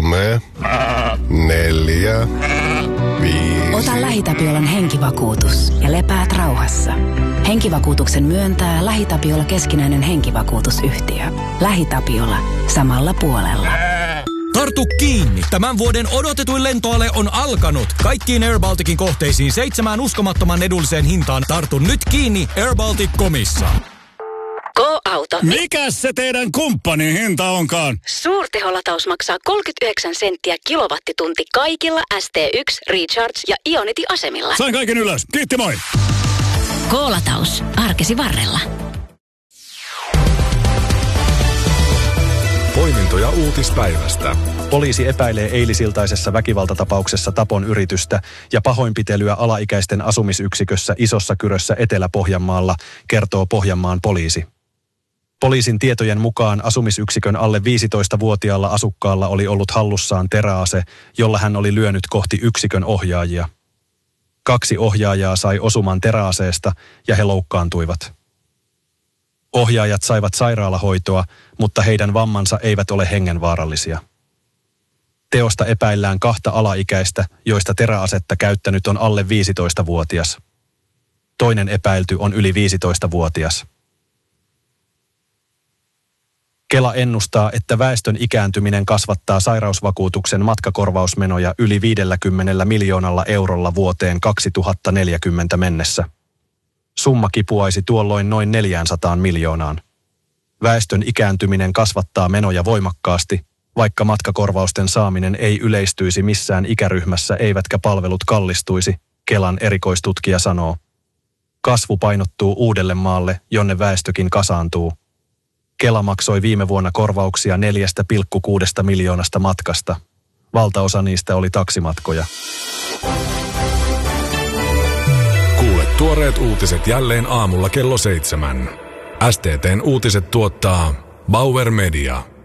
3, 4, 5. Ota LähiTapiolan henkivakuutus ja lepäät rauhassa. Henkivakuutuksen myöntää LähiTapiola keskinäinen henkivakuutusyhtiö. LähiTapiola. Samalla puolella. Tartu kiinni. Tämän vuoden odotetuin lentoale on alkanut. Kaikkiin Air Balticin kohteisiin 7 uskomattoman edulliseen hintaan. Tartu nyt kiinni airbaltic.comissa. Go-auto. Mikäs se teidän kumppanin hinta onkaan? Suurteholataus maksaa 39 senttiä kilowattitunti kaikilla ST1, Recharge ja Ionity-asemilla. Sain kaiken ylös. Kiitti, moi! Go-lataus. Arkesi varrella. Poimintoja uutispäivästä. Poliisi epäilee eilisiltaisessa väkivaltatapauksessa tapon yritystä ja pahoinpitelyä alaikäisten asumisyksikössä Isossa Kyrössä Etelä-Pohjanmaalla, kertoo Pohjanmaan poliisi. Poliisin tietojen mukaan asumisyksikön alle 15-vuotiaalla asukkaalla oli ollut hallussaan teräase, jolla hän oli lyönyt kohti yksikön ohjaajia. 2 ohjaajaa sai osuman teräaseesta ja he loukkaantuivat. Ohjaajat saivat sairaalahoitoa, mutta heidän vammansa eivät ole hengenvaarallisia. Teosta epäillään 2 alaikäistä, joista teräasetta käyttänyt on alle 15-vuotias. Toinen epäilty on yli 15-vuotias. Kela ennustaa, että väestön ikääntyminen kasvattaa sairausvakuutuksen matkakorvausmenoja yli 50 miljoonalla eurolla vuoteen 2040 mennessä. Summa kipuaisi tuolloin noin 400 miljoonaan. Väestön ikääntyminen kasvattaa menoja voimakkaasti, vaikka matkakorvausten saaminen ei yleistyisi missään ikäryhmässä eivätkä palvelut kallistuisi, Kelan erikoistutkija sanoo. Kasvu painottuu Uudellemaalle, jonne väestökin kasaantuu. Kela maksoi viime vuonna korvauksia 4,6 miljoonasta matkasta. Valtaosa niistä oli taksimatkoja. Kuule tuoreet uutiset jälleen aamulla kello 7. STT:n uutiset tuottaa Bauer Media.